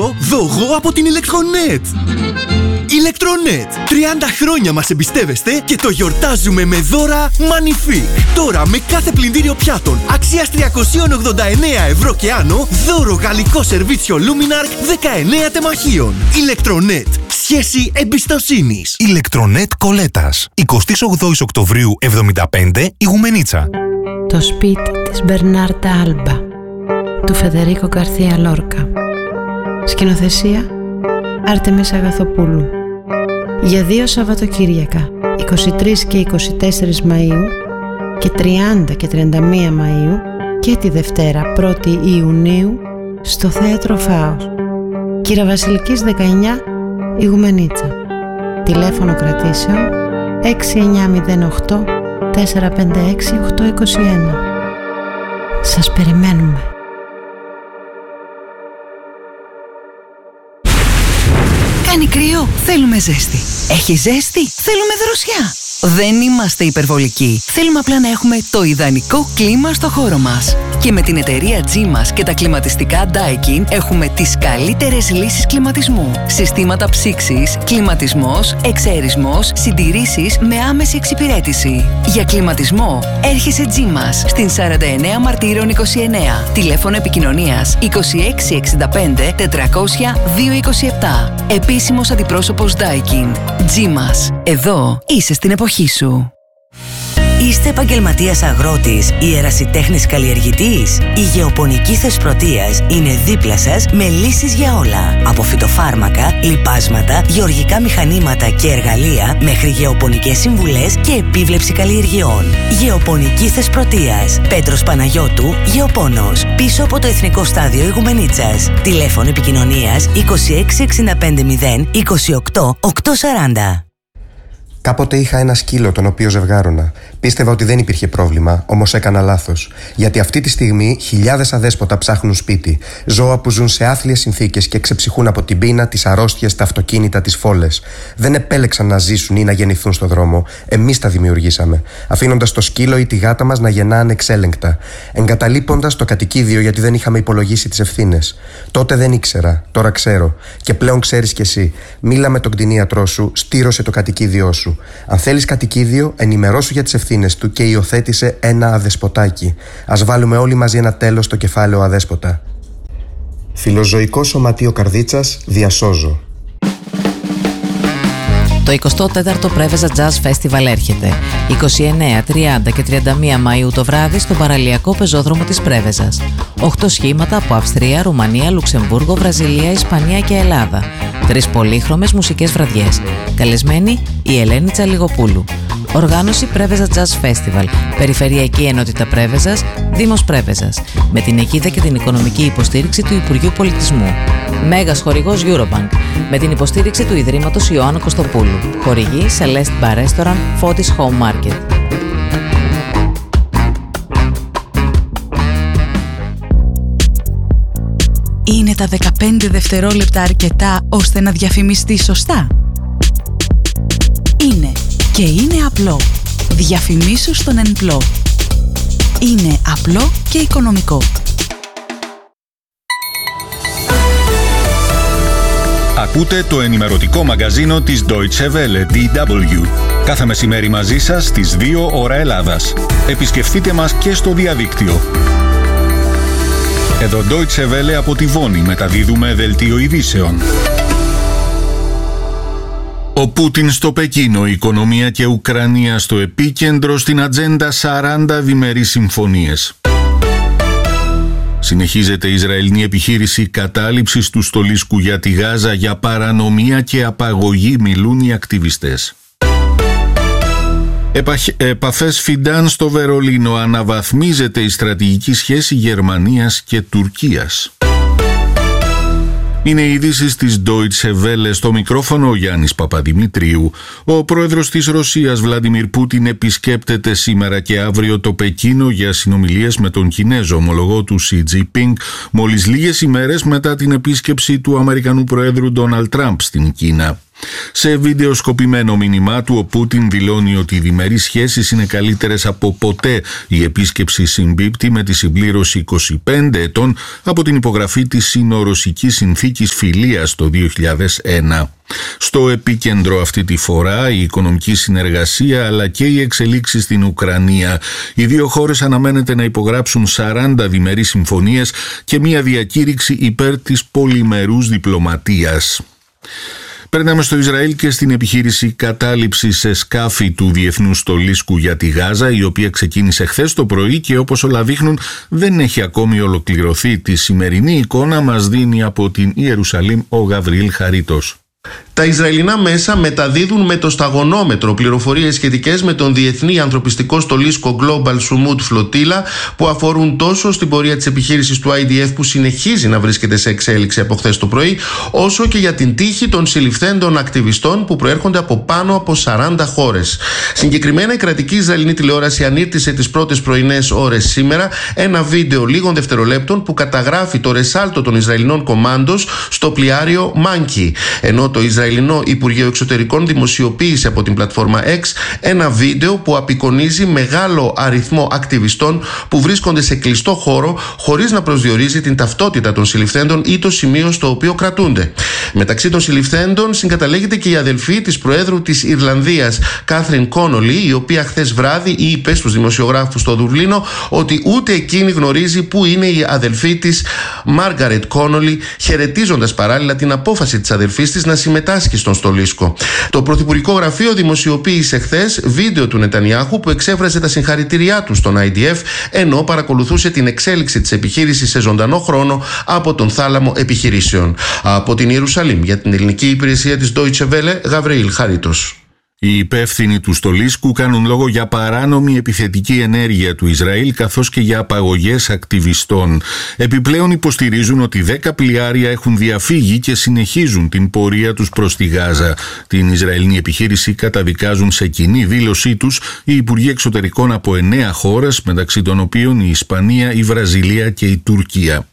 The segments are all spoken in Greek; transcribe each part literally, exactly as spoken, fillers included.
δώρο, δώγω από την Ηλεκτρονέτ. Ηλεκτρονέτ. τριάντα χρόνια μας εμπιστεύεστε και το γιορτάζουμε με δώρα Magnifique. Τώρα με κάθε πλυντήριο πιάτων αξίας τριακόσια ογδόντα εννέα ευρώ και άνω, δώρο γαλλικό σερβίτσιο Luminark δεκαεννέα τεμαχίων. Ηλεκτρονέτ. Σχέση εμπιστοσύνης. Ηλεκτρονέτ Κολέτας. εικοστή ογδόη Οκτωβρίου εβδομήντα πέντε, Ιγουμενίτσα. Το σπίτι της Μπερνάρτα Άλμπα του Φεδερίκο Γκαρθία Λόρκα. Σκηνοθεσία Άρτεμις Αγαθοπούλου. Για δύο Σαββατοκύριακα, είκοσι τρεις και είκοσι τέσσερις Μαΐου και τριάντα και τριάντα μία Μαΐου, και τη Δευτέρα πρώτη Ιουνίου στο Θέατρο Φάος, Κυραβασιλικής δεκαεννιά, Ιγουμενίτσα. Τηλέφωνο κρατήσεων έξι εννιά μηδέν οκτώ τέσσερα πέντε έξι οκτώ είκοσι ένα. Σας περιμένουμε. Κάνει κρύο, θέλουμε ζέστη. Έχει ζέστη, θέλουμε δροσιά. Δεν είμαστε υπερβολικοί. Θέλουμε απλά να έχουμε το ιδανικό κλίμα στο χώρο μας. Και με την εταιρεία G-Mas και τα κλιματιστικά Daikin έχουμε τις καλύτερες λύσεις κλιματισμού. Συστήματα ψήξης, κλιματισμός, εξαερισμός, συντηρήσεις με άμεση εξυπηρέτηση. Για κλιματισμό έρχεσαι G-Mas στην σαράντα εννέα Μαρτύρων είκοσι εννέα. Τηλέφωνο επικοινωνίας είκοσι έξι εξήντα πέντε τετρακόσια δύο είκοσι επτά. Επίσημος αντιπρόσωπος Daikin. G-Mas. Εδώ είσαι στην εποχή σου. Είστε επαγγελματίας αγρότης ή ερασιτέχνης καλλιεργητής? Η Γεωπονική Θεσπρωτείας είναι δίπλα σας με λύσεις για όλα. Από φυτοφάρμακα, λιπάσματα, γεωργικά μηχανήματα και εργαλεία μέχρι γεωπονικές συμβουλές και επίβλεψη καλλιεργειών. Γεωπονική Θεσπρωτείας. Πέτρος Παναγιώτου, Γεωπόνος. Πίσω από το Εθνικό Στάδιο Ιγουμενίτσας. Τηλέφωνο επικοινωνίας είκοσι έξι εξήντα πέντε μηδέν είκοσι οκτώ οκτακόσια σαράντα. Κάποτε είχα ένα σκύλο τον οποίο ζευγάρωνα. Πίστευα ότι δεν υπήρχε πρόβλημα, όμως έκανα λάθος. Γιατί αυτή τη στιγμή χιλιάδες αδέσποτα ψάχνουν σπίτι. Ζώα που ζουν σε άθλιες συνθήκες και ξεψυχούν από την πείνα, τις αρρώστιες, τα αυτοκίνητα, τις φόλες. Δεν επέλεξαν να ζήσουν ή να γεννηθούν στον δρόμο. Εμείς τα δημιουργήσαμε. Αφήνοντας το σκύλο ή τη γάτα μας να γεννά ανεξέλεγκτα. Εγκαταλείποντας το κατοικίδιο γιατί δεν είχαμε υπολογίσει τις ευθύνες. Τότε δεν ήξερα, τώρα ξέρω. Και πλέον ξέρεις κι εσύ. Μίλα με τον κτηνίατρό σου, στήρωσε το κατοικίδιό σου. Αν θέλεις κατοικίδιο, ενημερώσου για τις ευθύνες του και υιοθέτησε ένα αδεσποτάκι. Ας βάλουμε όλοι μαζί ένα τέλος στο κεφάλαιο αδέσποτα. Φιλοζωικό Σωματείο Καρδίτσας, διασώζω. Το εικοστό τέταρτο Πρέβεζα Jazz Festival έρχεται είκοσι εννέα, τριάντα και τριάντα μία Μαΐου το βράδυ στον παραλιακό πεζόδρομο της Πρέβεζας. Οχτώ σχήματα από Αυστρία, Ρουμανία, Λουξεμβούργο, Βραζιλία, Ισπανία και Ελλάδα. Τρεις πολύχρωμες μουσικές βραδιές. Καλεσμένη η Ελένη Τσαλιγοπούλου. Οργάνωση Πρέβεζα Jazz Festival. Περιφερειακή Ενότητα Πρέβεζας, Δήμος Πρέβεζας. Με την αιγίδα και την οικονομική υποστήριξη του Υπουργείου Πολιτισμού. Μέγας χορηγός Eurobank. Με την υποστήριξη του Ιδρύματος Ιωάννου Κωστοπούλου. Χορηγή Celeste Bar Restaurant, Fotis Home Market. Είναι τα δεκαπέντε δευτερόλεπτα αρκετά ώστε να διαφημιστεί σωστά? Είναι και είναι απλό. Διαφημίσου στον Ενπλό. Είναι απλό και οικονομικό. Ακούτε το ενημερωτικό μαγκαζίνο της Deutsche Welle, ντι ντάμπλιου. Κάθε μεσημέρι μαζί σας στις δύο ώρα Ελλάδας. Επισκεφτείτε μας και στο διαδίκτυο. Εδώ Deutsche Welle από τη Βόνη μεταδίδουμε δελτίο ειδήσεων. Ο Πούτιν στο Πεκίνο, η οικονομία και Ουκρανία στο επίκεντρο, στην ατζέντα σαράντα διμερείς συμφωνίες. Συνεχίζεται η Ισραηλινή επιχείρηση κατάληψης του στολίσκου για τη Γάζα για παρανομία και απαγωγή, μιλούν οι ακτιβιστές. Επαχ... Επαφές Φιντάν στο Βερολίνο, αναβαθμίζεται η στρατηγική σχέση Γερμανίας και Τουρκίας. Είναι οι ειδήσεις της Deutsche Welle, στο μικρόφωνο ο Γιάννης Παπαδημητρίου. Ο πρόεδρος της Ρωσίας Βλαντιμίρ Πούτιν επισκέπτεται σήμερα και αύριο το Πεκίνο για συνομιλίες με τον Κινέζο ομολογό του Σι Τζινπίνγκ, μόλις λίγες ημέρες μετά την επίσκεψη του Αμερικανού Προέδρου Ντόναλντ Τραμπ στην Κίνα. Σε βιντεοσκοπημένο μήνυμά του, ο Πούτιν δηλώνει ότι οι διμερείς σχέσεις είναι καλύτερες από ποτέ. Η επίσκεψη συμπίπτει με τη συμπλήρωση είκοσι πέντε ετών από την υπογραφή της Σινο-Ρωσικής Συνθήκης Φιλίας το δύο χιλιάδες ένα. Στο επίκεντρο αυτή τη φορά η οικονομική συνεργασία αλλά και οι εξελίξεις στην Ουκρανία. Οι δύο χώρες αναμένεται να υπογράψουν σαράντα διμερείς συμφωνίες και μια διακήρυξη υπέρ της πολυμερούς διπλωματίας. Περνάμε στο Ισραήλ και στην επιχείρηση κατάληψης σε σκάφη του Διεθνούς Στολίσκου για τη Γάζα, η οποία ξεκίνησε χθες το πρωί και όπως όλα δείχνουν δεν έχει ακόμη ολοκληρωθεί. Τη σημερινή εικόνα μας δίνει από την Ιερουσαλήμ ο Γαβριήλ Χαρίτος. Τα Ισραηλινά μέσα μεταδίδουν με το σταγονόμετρο πληροφορίες σχετικές με τον Διεθνή Ανθρωπιστικό Στολίσκο Global Sumud Flotilla, που αφορούν τόσο στην πορεία της επιχείρησης του άι ντι εφ που συνεχίζει να βρίσκεται σε εξέλιξη από χθες το πρωί, όσο και για την τύχη των συλληφθέντων ακτιβιστών που προέρχονται από πάνω από σαράντα χώρες. Συγκεκριμένα, η κρατική Ισραηλινή τηλεόραση ανήρτησε τις πρώτες πρωινές ώρες σήμερα ένα βίντεο λίγων δευτερολέπτων που καταγράφει το ρεσάλτο των Ισραηλινών κομάντος στο πλοιάριο Μάνκι, ενώ το Ισραηλινό Υπουργείο Εξωτερικών δημοσιοποίησε από την πλατφόρμα X ένα βίντεο που απεικονίζει μεγάλο αριθμό ακτιβιστών που βρίσκονται σε κλειστό χώρο χωρίς να προσδιορίζει την ταυτότητα των συλληφθέντων ή το σημείο στο οποίο κρατούνται. Μεταξύ των συλληφθέντων συγκαταλέγεται και η αδελφή της Προέδρου της Ιρλανδίας, Κάθριν Κόνολι, η οποία χθες βράδυ είπε στους δημοσιογράφους στο Δουβλίνο ότι ούτε εκείνη γνωρίζει πού είναι η αδελφή της, Μάργαρετ Κόνολι, χαιρετίζοντας παράλληλα την απόφαση της αδελφής της να συμμετάσχει στον στολίσκο. Το Πρωθυπουργικό Γραφείο δημοσιοποίησε χθες βίντεο του Νετανιάχου που εξέφρασε τα συγχαρητήριά του στον άι ντι εφ, ενώ παρακολουθούσε την εξέλιξη της επιχείρησης σε ζωντανό χρόνο από τον θάλαμο επιχειρήσεων. Από την Ιερουσαλήμ για την ελληνική υπηρεσία της Deutsche Welle, Γαβριήλ Χαρίτος. Οι υπεύθυνοι του στολίσκου κάνουν λόγο για παράνομη επιθετική ενέργεια του Ισραήλ καθώς και για απαγωγές ακτιβιστών. Επιπλέον υποστηρίζουν ότι δέκα πλοιάρια έχουν διαφύγει και συνεχίζουν την πορεία τους προς τη Γάζα. Την Ισραηλινή επιχείρηση καταδικάζουν σε κοινή δήλωσή τους οι Υπουργοί Εξωτερικών από εννέα χώρες, μεταξύ των οποίων η Ισπανία, η Βραζιλία και η Τουρκία.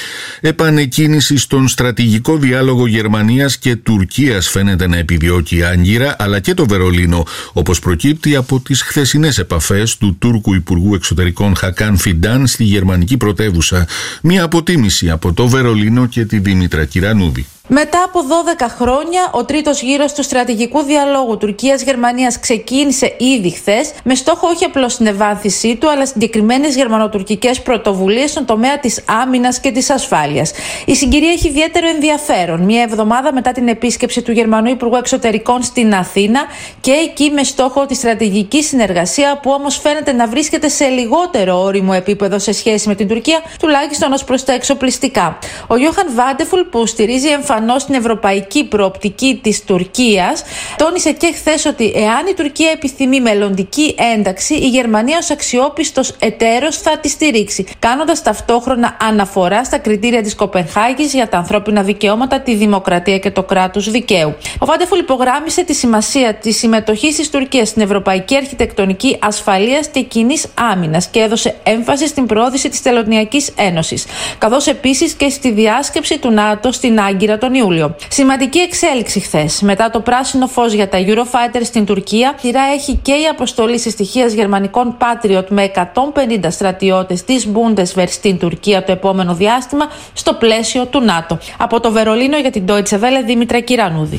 Επανεκκίνηση στον στρατηγικό διάλογο Γερμανίας και Τουρκίας φαίνεται να επιδιώκει άγκυρα, αλλά και το Βερολίνο, όπως προκύπτει από τις χθεσινές επαφές του Τούρκου Υπουργού Εξωτερικών Χακάν Φιντάν στη γερμανική πρωτεύουσα. Μια αποτίμηση από το Βερολίνο και τη Δήμητρα Κυρανούδη. Μετά από δώδεκα χρόνια, ο τρίτος γύρος του στρατηγικού διαλόγου Τουρκίας-Γερμανίας ξεκίνησε ήδη χθες, με στόχο όχι απλώς την ευάνθησή του, αλλά συγκεκριμένες γερμανοτουρκικές πρωτοβουλίες στον τομέα της άμυνας και της ασφάλειας. Η συγκυρία έχει ιδιαίτερο ενδιαφέρον, μία εβδομάδα μετά την επίσκεψη του Γερμανού Υπουργού Εξωτερικών στην Αθήνα, και εκεί με στόχο τη στρατηγική συνεργασία, που όμως φαίνεται να βρίσκεται σε λιγότερο όριμο επίπεδο σε σχέση με την Τουρκία, τουλάχιστον ως προς τα εξοπλιστικά. Ο Γιώχαν Βάντεφουλ, που στηρίζει εμφανώς την ευρωπαϊκή προοπτική της Τουρκίας, τόνισε και χθες ότι εάν η Τουρκία επιθυμεί μελλοντική ένταξη, η Γερμανία ως αξιόπιστος εταίρος θα τη στηρίξει, κάνοντας ταυτόχρονα αναφορά στα κριτήρια της Κοπενχάγης για τα ανθρώπινα δικαιώματα, τη δημοκρατία και το κράτος δικαίου. Ο Βάντεφουλ υπογράμμισε τη σημασία της συμμετοχής της Τουρκίας στην ευρωπαϊκή αρχιτεκτονική ασφαλείας και κοινής άμυνας και έδωσε έμφαση στην προώθηση της Τελωνειακής Ένωσης, καθώς επίσης και στη διάσκεψη του ΝΑΤΟ στην Άγκυρα τον Ιούλιο. Σημαντική εξέλιξη χθες. Μετά το πράσινο φως για τα Eurofighter στην Τουρκία, σειρά έχει και η αποστολή συστοιχίας γερμανικών Patriot με εκατόν πενήντα στρατιώτες της Bundeswehr στην Τουρκία το επόμενο διάστημα, στο πλαίσιο του ΝΑΤΟ. Από το Βερολίνο για την Deutsche Welle, Δήμητρα Κυρανούδη.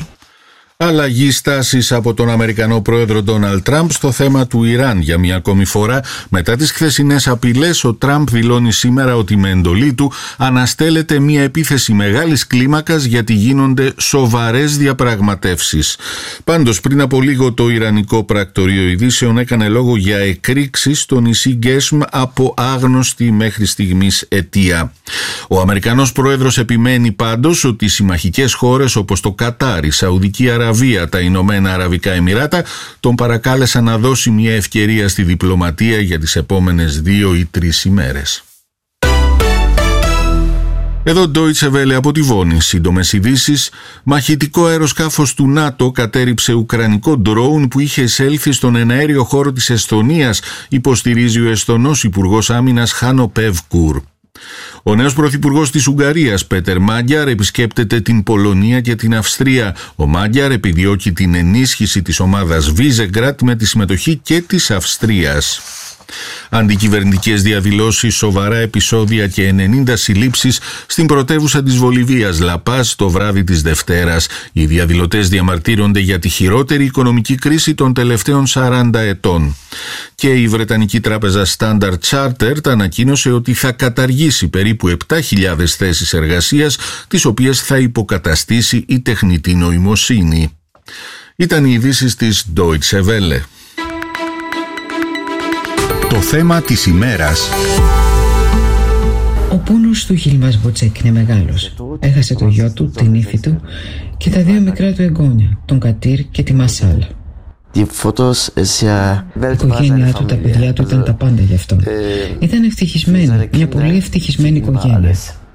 Αλλαγή στάσης από τον Αμερικανό πρόεδρο Ντόναλντ Τραμπ στο θέμα του Ιράν για μια ακόμη φορά. Μετά τις χθεσινές απειλές, ο Τραμπ δηλώνει σήμερα ότι με εντολή του αναστέλλεται μια επίθεση μεγάλης κλίμακας γιατί γίνονται σοβαρές διαπραγματεύσεις. Πάντως, πριν από λίγο το Ιρανικό Πρακτορείο Ειδήσεων έκανε λόγο για εκρήξεις στο νησί Γκέσμ από άγνωστη μέχρι στιγμής αιτία. Ο Αμερικανός πρόεδρος επιμένει πάντως ότι οι συμμαχικές χώρες όπως το Κατάρ, η Σαουδική Αραβία, τα Ηνωμένα Αραβικά Εμιράτα τον παρακάλεσαν να δώσει μια ευκαιρία στη διπλωματία για τις επόμενες δύο ή τρεις ημέρες. Εδώ Deutsche Welle από τη Βόνη. Σύντομες ειδήσεις. Μαχητικό αεροσκάφος του ΝΑΤΟ κατέριψε ουκρανικό ντρόουν που είχε εισέλθει στον εναέριο χώρο της Εσθονίας, υποστηρίζει ο Εσθονός Υπουργός Άμυνας Χάνο Πεύκουρ. Ο νέος πρωθυπουργός της Ουγγαρίας, Πέτερ Μάντιαρ, επισκέπτεται την Πολωνία και την Αυστρία. Ο Μάντιαρ επιδιώκει την ενίσχυση της ομάδας Βίζεγκρατ με τη συμμετοχή και της Αυστρίας. Αντικυβερνητικές διαδηλώσεις, σοβαρά επεισόδια και ενενήντα συλλήψεις στην πρωτεύουσα της Βολιβίας, Λαπάζ, το βράδυ της Δευτέρας. Οι διαδηλωτές διαμαρτύρονται για τη χειρότερη οικονομική κρίση των τελευταίων σαράντα ετών. Και η Βρετανική τράπεζα Standard Chartered ανακοίνωσε ότι θα καταργήσει περίπου επτά χιλιάδες θέσεις εργασίας, τις οποίες θα υποκαταστήσει η τεχνητή νοημοσύνη. Ήταν οι ειδήσεις της Deutsche Welle. Το θέμα της ημέρας. Ο πόνος του Γιλμάς Μποτσέκ είναι μεγάλος. Έχασε το γιο του, την ύφη του και τα δύο μικρά του εγγόνια, τον Κατήρ και τη Μασάλ. Η οικογένειά του, τα παιδιά του ήταν τα πάντα γι' αυτό. Ήταν ευτυχισμένη, μια πολύ ευτυχισμένη οικογένεια.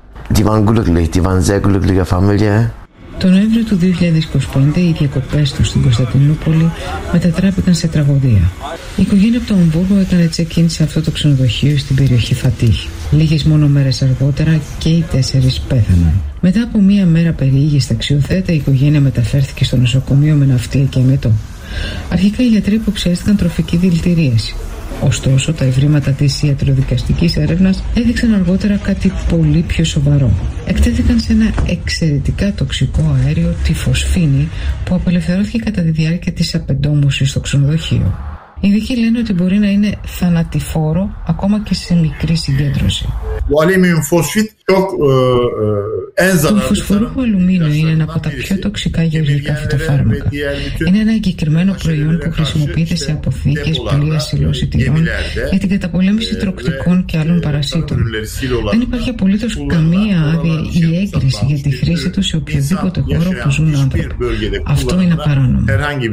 Το Νοέμβριο του δύο χιλιάδες είκοσι πέντε οι διακοπές του στην Κωνσταντινούπολη μετατράπηκαν σε τραγωδία. Η οικογένεια από το Αμβούργο έκανε check-in σε αυτό το ξενοδοχείο στην περιοχή Φατίχ. Λίγες μόνο μέρες αργότερα και οι τέσσερις πέθαναν. Μετά από μία μέρα περιήγης ταξιοθέτα, η οικογένεια μεταφέρθηκε στο νοσοκομείο με ναυτία και εμετό. Αρχικά οι γιατροί υποψιάστηκαν τροφική δηλητηρίαση. Ωστόσο, τα ευρήματα της ιατροδικαστικής έρευνας έδειξαν αργότερα κάτι πολύ πιο σοβαρό. Εκτέθηκαν σε ένα εξαιρετικά τοξικό αέριο, τη φωσφίνη, που απελευθερώθηκε κατά τη διάρκεια της απεντόμωσης στο ξενοδοχείο. Οι ειδικοί λένε ότι μπορεί να είναι θανατηφόρο ακόμα και σε μικρή συγκέντρωση. Το φωσφορούχο αλουμίνιο είναι ένα από τα πιο τοξικά γεωργικά φυτοφάρμακα. Είναι ένα εγκεκριμένο προϊόν που χρησιμοποιείται σε αποθήκες, πλοία, σιλοσιτηρών για την καταπολέμηση τροκτικών και άλλων παρασίτων. Δεν υπάρχει απολύτως καμία άδεια ή έγκριση για τη χρήση του σε οποιοδήποτε χώρο που ζουν άνθρωποι. Αυτό είναι παράνομο.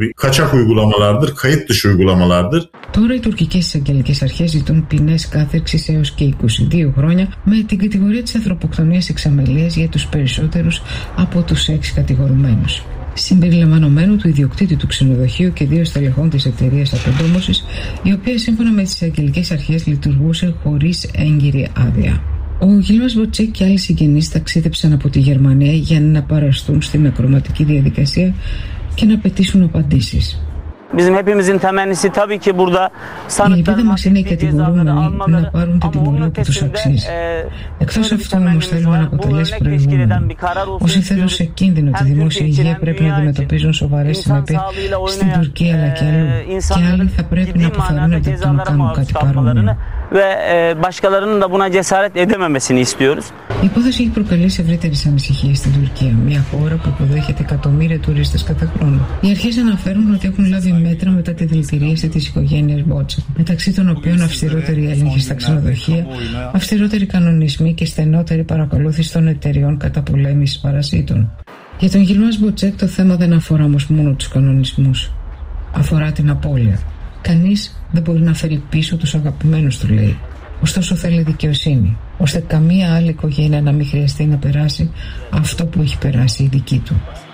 Τώρα οι τουρκικές εισαγγελικές αρχές ζητούν ποινές κάθερξης έως και είκοσι δύο χρόνια με την κατηγορία της ανθρωποκτονίας εξαμελίας για τους περισσότερους από τους έξι κατηγορουμένους, συμπεριλαμβανομένου του ιδιοκτήτη του ξενοδοχείου και δύο στελεχών της εταιρείας απεντόμωσης, η οποία σύμφωνα με τις εισαγγελικές αρχές λειτουργούσε χωρίς έγκυρη άδεια. Ο Γιλμάς Μποτσέκ και άλλοι συγγενείς ταξίδεψαν από τη Γερμανία για να παραστούν στην ακροματική διαδικασία και να απαιτήσουν απαντήσεις. Η ελπίδα μας είναι οι κατηγορούμενοι να πάρουν την τιμωρία που τους αξίζει. Εκτός αυτού όμως θέλουμε να αποτελέσει προηγούμενο. Όσοι θέλουν σε κίνδυνο τη δημόσια υγεία πρέπει να αντιμετωπίζουν σοβαρές συνέπειες στην Τουρκία αλλά και αλλού. Και άλλοι θα πρέπει να αποθαρρύνονται από το να κάνουν κάτι παρόμοιο. Η υπόθεση έχει προκαλέσει ευρύτερες ανησυχίες στην Τουρκία, μια χώρα που υποδέχεται εκατομμύρια τουρίστες κατά χρόνο. Οι αρχές αναφέρουν ότι έχουν λάβει μέτρα μετά τη δηλητηρίαση της οικογένειας Μποτσέκ, μεταξύ των οποίων αυστηρότερη έλεγχη στα ξενοδοχεία, αυστηρότεροι κανονισμοί και στενότερη παρακολούθηση των εταιριών καταπολέμησης παρασίτων. Για τον Γιλμάς Μποτσέκ το θέμα δεν αφορά όμως μόνο τους κανονισμούς. Αφορά την απώλεια. Κανείς δεν μπορεί να φέρει πίσω τους αγαπημένους του, λέει. Ωστόσο θέλει δικαιοσύνη, ώστε καμία άλλη οικογένεια να μην χρειαστεί να περάσει αυτό που έχει περάσει η δική του.